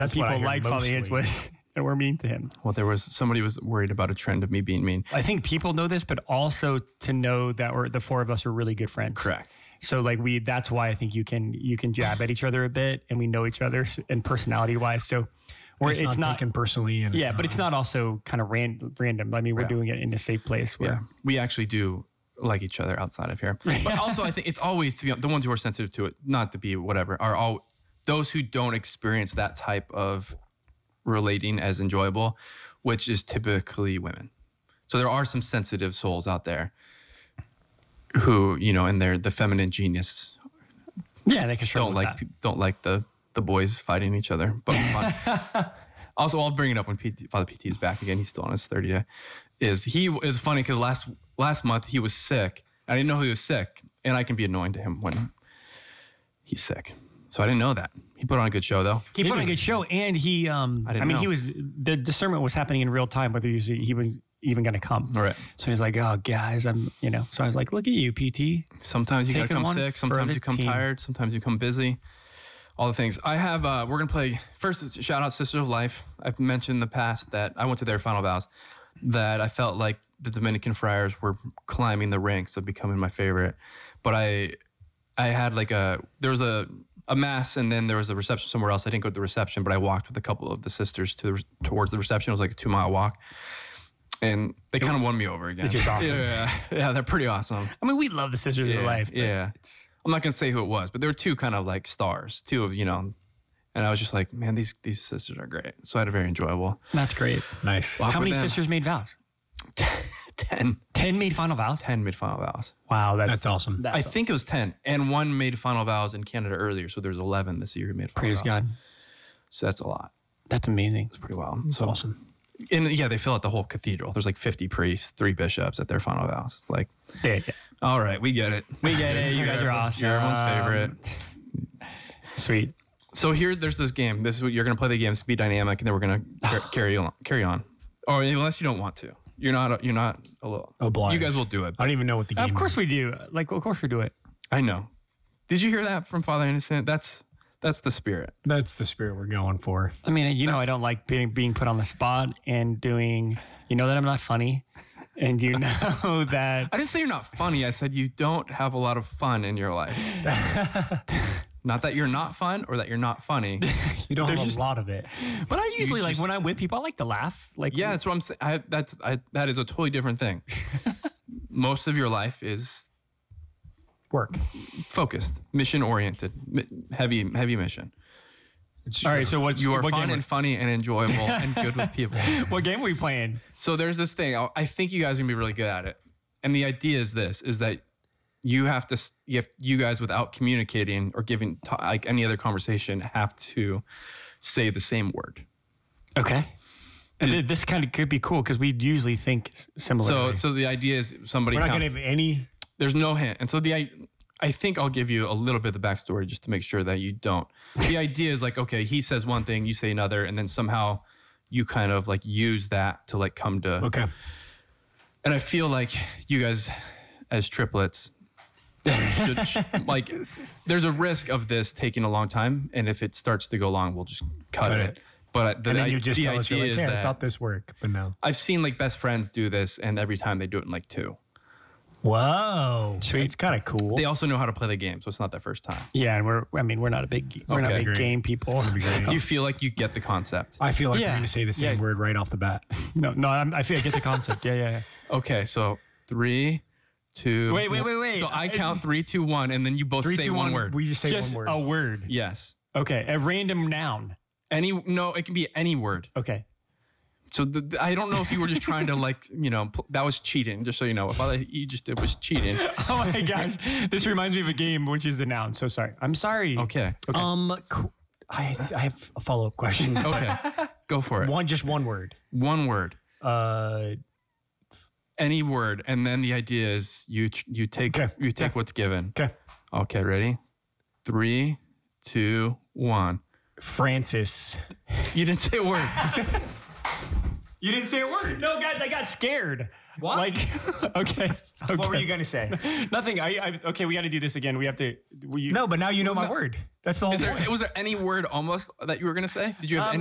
That's what I people hear like Father mostly. Angeles and we're mean to him. Well, somebody was worried about a trend of me being mean. I think people know this, but also to know that the four of us are really good friends. Correct. So like that's why I think you can jab at each other a bit, and we know each other and personality wise. So It's not taken personally. And but it's not also kind of random. I mean, we're doing it in a safe place where We actually do like each other outside of here. But also, I think it's always to be the ones who are sensitive to it, not to be whatever, are all those who don't experience that type of relating as enjoyable, which is typically women. So there are some sensitive souls out there who, and they're the feminine genius. Yeah, they can struggle don't like the boys fighting each other. But also, I'll bring it up when Father PT is back again. He's still on his 30 day. He is funny because last month he was sick. I didn't know he was sick, and I can be annoying to him when he's sick. So I didn't know that. He put on a good show though. He put on a good show, and he the discernment was happening in real time whether he was even going to come. All right. So he's like, "Oh, guys, so I was like, look at you, PT. Sometimes you got to Taking come one sick. for Sometimes the you come team. tired. Sometimes you come busy. All the things. I have, we're going to play, first, it's shout out Sisters of Life. I've mentioned in the past that I went to their final vows, that I felt like the Dominican friars were climbing the ranks of becoming my favorite. But I had there was a mass, and then there was a reception somewhere else. I didn't go to the reception, but I walked with a couple of the sisters towards the reception. It was like a 2-mile walk. And they kind of won me over again. Which is awesome. Yeah, they're pretty awesome. I mean, we love the Sisters of Life. Yeah. I'm not going to say who it was, but there were two kind of like stars, two of, and I was just like, man, these sisters are great. So I had a very enjoyable. That's great. Nice. How many sisters made vows? 10. 10 made final vows? 10 made final vows. Wow, That's awesome. I think it was 10. And one made final vows in Canada earlier. So there's 11 this year who made final vows. Praise God. So that's a lot. That's amazing. It's pretty wild. That's awesome. And yeah, they fill out the whole cathedral. There's like 50 priests, 3 bishops at their final vows. It's like, Yeah. all right, we get it. We get it. You guys are awesome. You're everyone's favorite. Sweet. So there's this game. This is what you're going to play the game. It's be dynamic, and then we're going to carry on. Or unless you don't want to. You're not a little. Obliged. You guys will do it. I don't even know what the game Of course is. we do. Of course we do it. I know. Did you hear that from Father Innocent? That's the spirit. That's the spirit we're going for. I mean, I don't like being put on the spot and doing, that I'm not funny. And you know that. I didn't say you're not funny. I said you don't have a lot of fun in your life. Not that you're not fun or that you're not funny. You don't have There's a lot of it. But I usually when I'm with people, I like to laugh. Yeah, that's what I'm saying. That is a totally different thing. Most of your life is Work. focused, mission oriented, heavy mission. All right, so what Fun game and funny and enjoyable and good with people. what game are we playing? So there's this thing. I think you guys are gonna be really good at it. And the idea is that you guys, without communicating or giving like any other conversation, have to say the same word. Okay. And this kind of could be cool because we usually think similarly. So the idea is somebody We're not counts. going to have any. There's no hint. And so I think I'll give you a little bit of the backstory just to make sure that you don't. The idea is like, okay, he says one thing, you say another, and then somehow you kind of like use that to like come to. Okay. And I feel like you guys as triplets like there's a risk of this taking a long time. And if it starts to go long, we'll just cut it. But And then you just the tell us, you're idea like, is yeah, I that thought this worked, but no. I've seen like best friends do this, and every time they do it in like 2. Whoa. Sweet. It's kind of cool. They also know how to play the game, so it's not their first time. yeah, and we're not big Great. game people. It's gonna be great. Do you feel like you get the concept? I feel like Yeah. we're going to say the same Yeah. word right off the bat. No, I feel I get the concept. Yeah. Okay, so 3, 2. Wait. So I count 3, 2, 1, and then you both 3, say 2, one 1. word. We just say Just one word. a word. Yes. Okay, a random noun. No, it can be any word. Okay. So I don't know if you were just trying to that was cheating. Just so you know, if all you just did was cheating. Oh my gosh, this reminds me of a game which is the noun. So sorry. I'm sorry. Okay. Cool. I have a follow-up question. Okay. Go for it. Just one word. One word. Uh, Any word, and then the idea is you take what's given. okay. Okay. Ready? 3, 2, 1. Francis. You didn't say a word. You didn't say a word. No, guys, I got scared. What? Like, okay. What were you gonna say? Nothing. Okay, we got to do this again. We have to. No, but now you know my word. That's the whole point. Was there any word almost that you were going to say? Did you have any?